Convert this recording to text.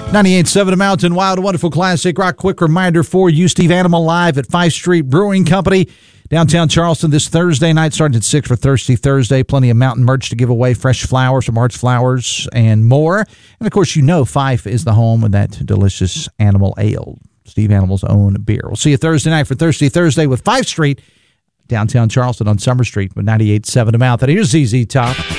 98.7 A Mountain Wild, wonderful classic rock. Quick reminder for you, Steve Animal live at 5th Street Brewing Company, downtown Charleston this Thursday night, starting at 6 for Thirsty Thursday. Plenty of mountain merch to give away, fresh flowers from Arts Flowers and more. And, of course, Fife is the home of that delicious Animal Ale, Steve Animal's own beer. We'll see you Thursday night for Thirsty Thursday with 5th Street, downtown Charleston on Summer Street with 98.7 A Mountain. Here's ZZ Top.